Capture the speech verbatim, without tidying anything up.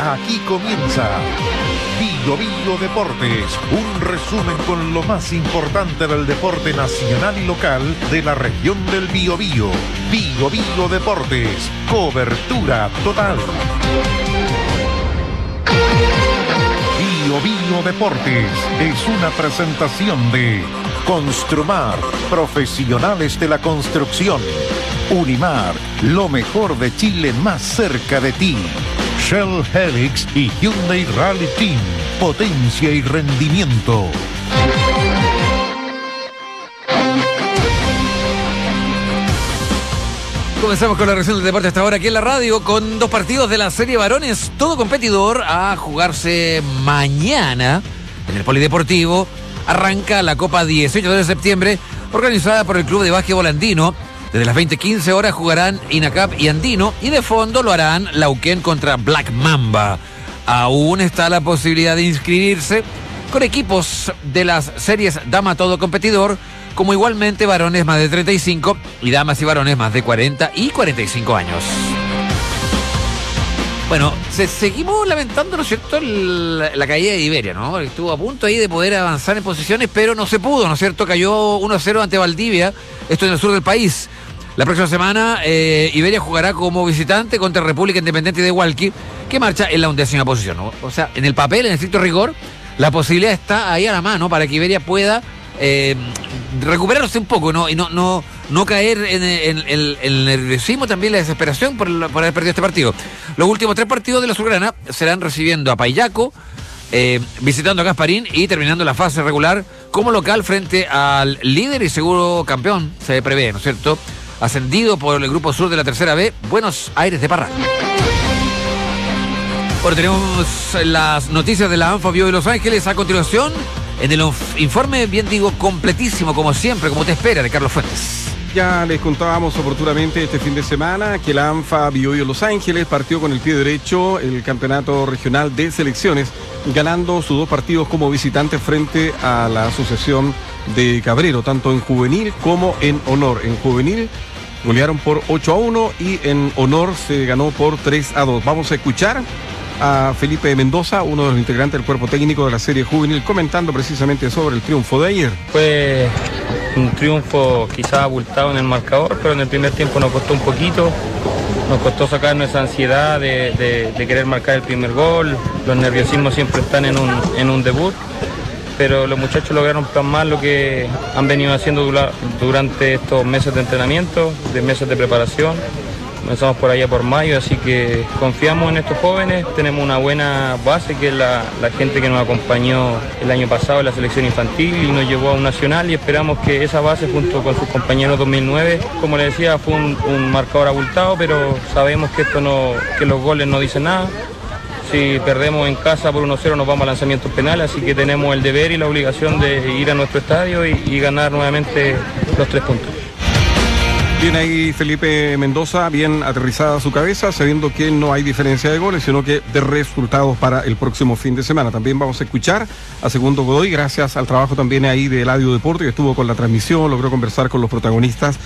Aquí comienza Bio Bio Deportes, un resumen con lo más importante del deporte nacional y local de la región del Biobío. Bio Bio Deportes, cobertura total. Bio Bio Deportes es una presentación de Construmar, profesionales de la construcción. Unimar, lo mejor de Chile más cerca de ti. Shell Helix y Hyundai Rally Team, potencia y rendimiento. Comenzamos con la reacción del deporte hasta ahora aquí en la radio con dos partidos de la serie varones, todo competidor a jugarse mañana en el Polideportivo. Arranca la Copa dieciocho de septiembre, organizada por el Club de Básquetbol Andino. Desde las veinte quince horas jugarán INACAP y Andino, y de fondo lo harán Lauquén contra Black Mamba. Aún está la posibilidad de inscribirse con equipos de las series Dama Todo Competidor, como igualmente varones más de treinta y cinco y damas y varones más de cuarenta y cuarenta y cinco años. Bueno, se, seguimos lamentando, ¿no es cierto?, el, la caída de Iberia, ¿no? Estuvo a punto ahí de poder avanzar en posiciones, pero no se pudo, ¿no es cierto? Cayó uno a cero ante Valdivia, esto en el sur del país. La próxima semana, eh, Iberia jugará como visitante contra República Independiente de Hualqui, que marcha en la undécima posición, ¿no? O sea, en el papel, en estricto rigor, la posibilidad está ahí a la mano para que Iberia pueda eh, recuperarse un poco, ¿no? Y no, no, no caer en, en, en, en el nerviosismo, también la desesperación por, por haber perdido este partido. Los últimos tres partidos de la Azulgrana serán recibiendo a Payaco, eh, visitando a Gasparín y terminando la fase regular como local frente al líder y seguro campeón, se prevé, ¿no es cierto?, ascendido por el Grupo Sur de la Tercera B, Buenos Aires de Parral. Ahora tenemos las noticias de la ANFA Bio de Los Ángeles a continuación, en el informe, bien digo, completísimo, como siempre, como te espera, de Carlos Fuentes. Ya les contábamos oportunamente este fin de semana que la ANFA Bio Bio Los Ángeles partió con el pie derecho el campeonato regional de selecciones, ganando sus dos partidos como visitante frente a la asociación de Cabrero, tanto en juvenil como en honor. En juvenil golearon por ocho a uno y en honor se ganó por tres a dos. Vamos a escuchar a Felipe Mendoza, uno de los integrantes del cuerpo técnico de la serie juvenil, comentando precisamente sobre el triunfo de ayer. Fue un triunfo quizá abultado en el marcador, pero en el primer tiempo nos costó un poquito, nos costó sacarnos esa ansiedad de, de, de querer marcar el primer gol. Los nerviosismos siempre están en un, en un debut, pero los muchachos lograron plasmar lo que han venido haciendo durante estos meses de entrenamiento, de meses de preparación. Comenzamos por allá por mayo, así que confiamos en estos jóvenes, tenemos una buena base que es la, la gente que nos acompañó el año pasado en la selección infantil y nos llevó a un nacional, y esperamos que esa base junto con sus compañeros dos mil nueve, como les decía, fue un, un marcador abultado, pero sabemos que, esto no, que los goles no dicen nada. Si perdemos en casa por uno cero nos vamos a lanzamientos penales, así que tenemos el deber y la obligación de ir a nuestro estadio y, y ganar nuevamente los tres puntos. Bien ahí Felipe Mendoza, bien aterrizada su cabeza, sabiendo que no hay diferencia de goles, sino que de resultados para el próximo fin de semana. También vamos a escuchar a Segundo Godoy, gracias al trabajo también ahí de Eladio Deporte, que estuvo con la transmisión, logró conversar con los protagonistas